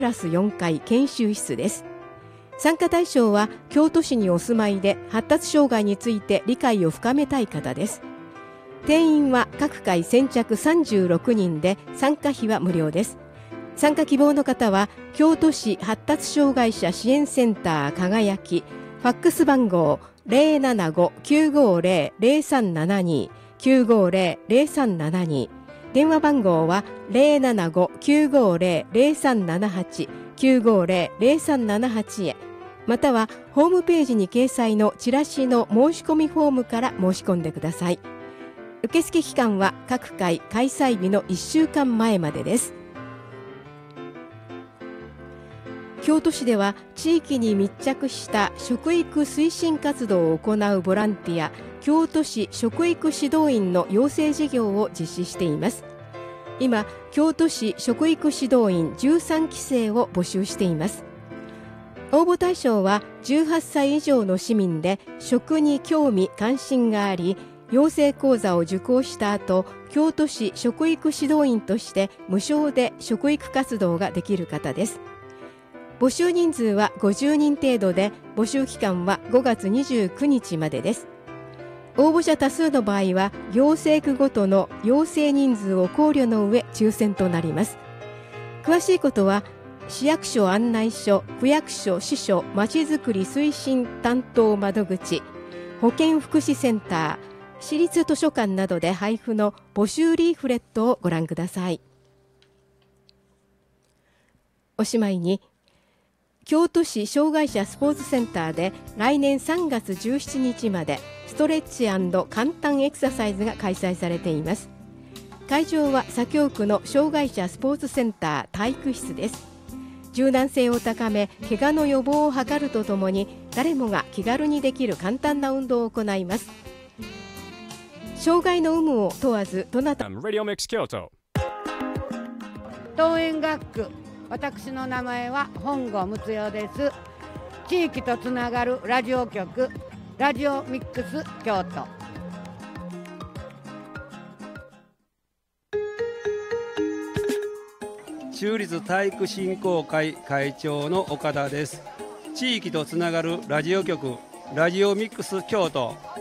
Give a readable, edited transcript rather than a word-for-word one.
プラス4階研修室です。参加対象は京都市にお住まいで発達障害について理解を深めたい方です。定員は各回先着36人で参加費は無料です。参加希望の方は京都市発達障害者支援センター輝き、ファックス番号 075-950-0372 950-0372、電話番号は 075-950-0378 950-0378 へ、またはホームページに掲載のチラシの申し込みフォームから申し込んでください。受付期間は各回開催日の1週間前までです。京都市では地域に密着した食育推進活動を行うボランティア、京都市食育指導員の養成事業を実施しています。今、京都市食育指導員13期生を募集しています。応募対象は18歳以上の市民で食に興味関心があり、養成講座を受講した後、京都市食育指導員として無償で食育活動ができる方です。募集人数は50人程度で、募集期間は5月29日までです。応募者多数の場合は行政区ごとの養成人数を考慮の上抽選となります。詳しいことは市役所案内所、区役所、支所、まちづくり推進担当窓口、保健福祉センター、市立図書館などで配布の募集リーフレットをご覧ください。おしまいに、京都市障害者スポーツセンターで来年3月17日までストレッチ&簡単エクササイズが開催されています。会場は左京区の障害者スポーツセンター体育室です。柔軟性を高め、怪我の予防を図るとともに誰もが気軽にできる簡単な運動を行います。障害の有無を問わずどなた東園学区、私の名前は本郷睦代です。地域とつながるラジオ局、ラジオミックス京都。 州立体育振興会会長の岡田です。地域とつながるラジオ局、ラジオミックス京都。